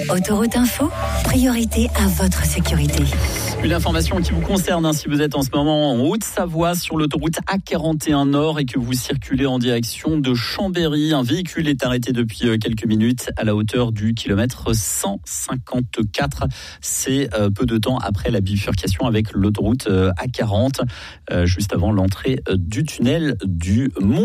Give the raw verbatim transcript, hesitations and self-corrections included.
Autoroute Info, priorité à votre sécurité. Une information qui vous concerne hein, si vous êtes en ce moment en Haute-Savoie sur l'autoroute A quarante et un Nord et que vous circulez en direction de Chambéry. Un véhicule est arrêté depuis quelques minutes à la hauteur du kilomètre cent cinquante-quatre. C'est euh, peu de temps après la bifurcation avec l'autoroute euh, A quarante, euh, juste avant l'entrée euh, du tunnel du Mont.